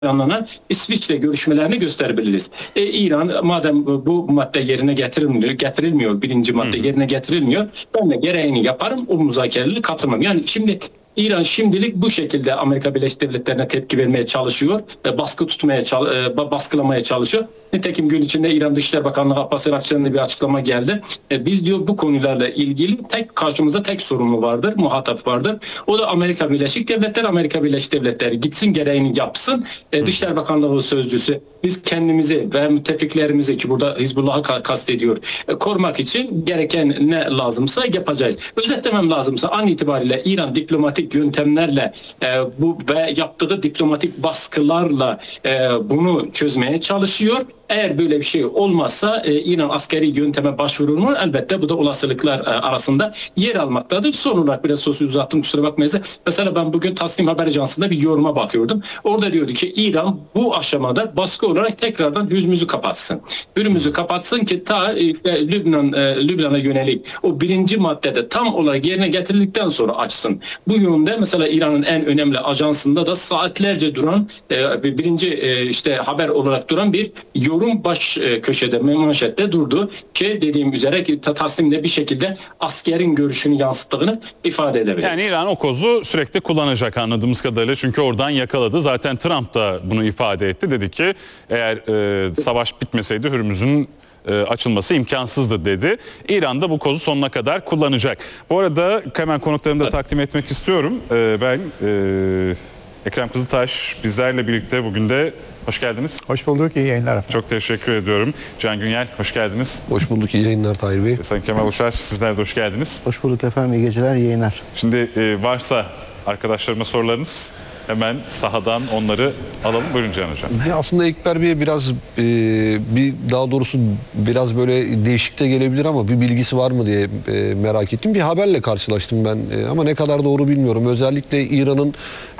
planlanan İsviçre görüşmelerini gösterebiliriz. İran madem bu madde yerine getirilmiyor, birinci madde yerine getirilmiyor, ben de gereğini yaparım, o müzakerelere katılmam. Yani şimdi İran şimdilik bu şekilde Amerika Birleşik Devletleri'ne tepki vermeye çalışıyor, baskılamaya çalışıyor. Nitekim gün içinde İran Dışişleri Bakanlığı Abbas Irakçı'nın bir açıklama geldi. Biz diyor bu konularla ilgili karşımıza tek sorumlu vardır, muhatap vardır. O da Amerika Birleşik Devletleri. Amerika Birleşik Devletleri gitsin gereğini yapsın. Dışişleri Bakanlığı sözcüsü biz kendimizi ve müttefiklerimizi, ki burada Hizbullah'ı kastediyor, korumak için gereken ne lazımsa yapacağız. Özetlemem lazımsa an itibariyle İran diplomatik yöntemlerle ve yaptığı diplomatik baskılarla bunu çözmeye çalışıyor. Eğer böyle bir şey olmazsa İran askeri yönteme başvurur mu? Elbette bu da olasılıklar arasında yer almaktadır. Son olarak biraz sözü uzattım, kusura bakmayınız. Mesela ben bugün Tasnim Haber Ajansı'nda bir yoruma bakıyordum. Orada diyordu ki İran bu aşamada baskı olarak tekrardan hüzmüzü kapatsın. Hürmüzü kapatsın ki ta işte Lübnan'a yönelik o birinci maddede tam olarak yerine getirildikten sonra açsın. Bu yönde mesela İran'ın en önemli ajansında da saatlerce duran birinci işte haber olarak duran bir yorum baş köşede, manşette durdu ki dediğim üzere ki Taslim'de bir şekilde askerin görüşünü yansıttığını ifade edebiliriz. Yani İran o kozu sürekli kullanacak anladığımız kadarıyla, çünkü oradan yakaladı. Zaten Trump da bunu ifade etti. Dedi ki eğer savaş bitmeseydi Hürmüz'ün açılması imkansızdı dedi. İran da bu kozu sonuna kadar kullanacak. Bu arada hemen konuklarımı da takdim etmek istiyorum. Ben Ekrem Kızıltaş bizlerle birlikte bugün de. Hoş geldiniz. Hoş bulduk, iyi yayınlar efendim. Çok teşekkür ediyorum. Can Günyel, hoş geldiniz. Hoş bulduk, iyi yayınlar Tahir Bey. Sayın Kemal Uçar, sizler de hoş geldiniz. Hoş bulduk efendim, iyi geceler, iyi yayınlar. Şimdi varsa arkadaşlarıma sorularınız, hemen sahadan onları alalım. Buyurun Can Hocam. Aslında Ekber Bey biraz daha doğrusu biraz böyle değişik de gelebilir ama bir bilgisi var mı diye merak ettim. Bir haberle karşılaştım ben ama ne kadar doğru bilmiyorum. Özellikle İran'ın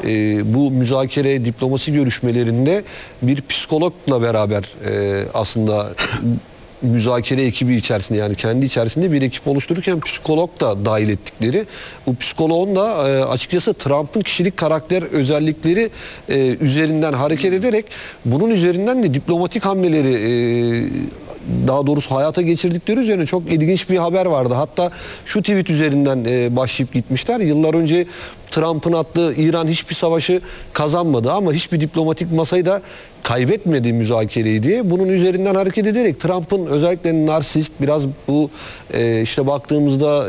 bu müzakere, diplomasi görüşmelerinde bir psikologla beraber aslında müzakere ekibi içerisinde, yani kendi içerisinde bir ekip oluştururken psikolog da dahil ettikleri, bu psikoloğun da açıkçası Trump'ın kişilik karakter özellikleri üzerinden hareket ederek bunun üzerinden de diplomatik hamleleri daha doğrusu hayata geçirdikleri üzerine çok ilginç bir haber vardı. Hatta şu tweet üzerinden başlayıp gitmişler. Yıllar önce Trump'ın attığı İran hiçbir savaşı kazanmadı ama hiçbir diplomatik masayı da kaybetmedi müzakereyi diye. Bunun üzerinden hareket ederek Trump'ın özellikle narsist, biraz bu işte baktığımızda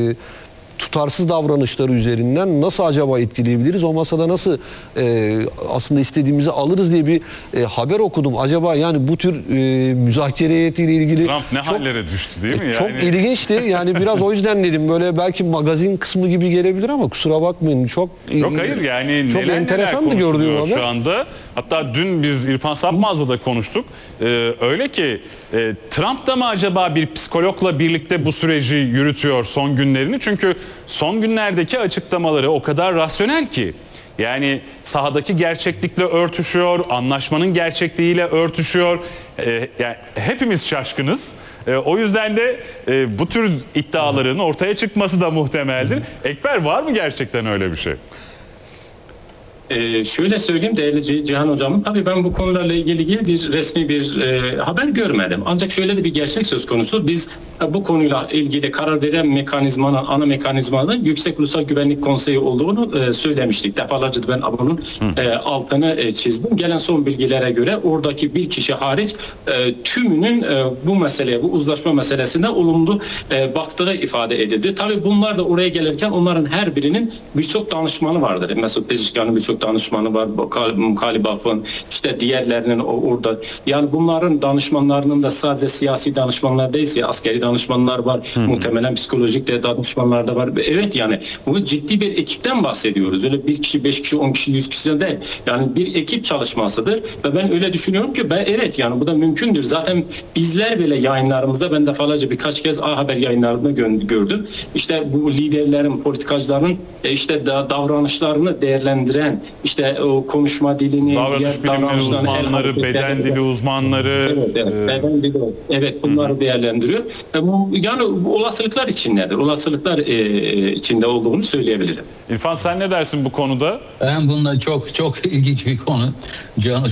tutarsız davranışları üzerinden nasıl acaba etkileyebiliriz? O masada nasıl aslında istediğimizi alırız diye bir haber okudum. Acaba yani bu tür müzakere heyetiyle ilgili Trump ne hallere düştü değil mi? Yani... Çok ilginçti. Yani biraz o yüzden dedim, böyle belki magazin kısmı gibi gelebilir ama kusura bakmayın. Çok Yok hayır, yani çok enteresandı gördüğüm haber. Şu anda hatta dün biz İrfan Sapmaz'la da konuştuk. Öyle ki Trump da mı acaba bir psikologla birlikte bu süreci yürütüyor son günlerini? Çünkü son günlerdeki açıklamaları o kadar rasyonel ki. Yani sahadaki gerçeklikle örtüşüyor, anlaşmanın gerçekliğiyle örtüşüyor. Yani hepimiz şaşkınız. O yüzden de bu tür iddiaların ortaya çıkması da muhtemeldir. Ekber, var mı gerçekten öyle bir şey? Şöyle söyleyeyim değerli Cihan Hocam, tabii ben bu konularla ilgili bir resmi bir haber görmedim. Ancak şöyle de bir gerçek söz konusu. Biz bu konuyla ilgili karar veren mekanizmanın, ana mekanizmanın Yüksek Ulusal Güvenlik Konseyi olduğunu söylemiştik. Defalarca ben bunun altını çizdim. Gelen son bilgilere göre oradaki bir kişi hariç tümünün bu meseleye, bu uzlaşma meselesine olumlu baktığı ifade edildi. Tabii bunlar da oraya gelirken onların her birinin birçok danışmanı vardır. Mesut Pezeshkian'ın birçok danışmanı var, Kalibaf'ın, işte diğerlerinin orada. Yani bunların danışmanlarının da sadece siyasi danışmanlar değilse, askeri danışmanlar var, muhtemelen psikolojik de danışmanlar da var. Evet, yani bu ciddi bir ekipten bahsediyoruz. Öyle bir kişi, 5 kişi, 10 kişi, 100 kişiden değil. Yani bir ekip çalışmasıdır ve ben öyle düşünüyorum ki evet, yani bu da mümkündür. Zaten bizler bile yayınlarımızda, ben defalarca birkaç kez A Haber yayınlarında gördüm. İşte bu liderlerin, politikacıların işte davranışlarını değerlendiren işte o konuşma dilini, Davranış diğer bilimleri davranışlarını, el uzmanları, hareketlerini- beden dili uzmanları. Evet, beden dili. Evet, bunları değerlendiriyor. Yani bu olasılıklar için nedir? Olasılıklar içinde olduğunu söyleyebilirim. İrfan sen ne dersin bu konuda? Ben bununla çok ilginç bir konu.